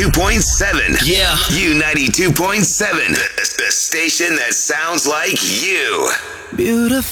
92.7. Yeah. U92.7. The station that sounds like you. Beautiful.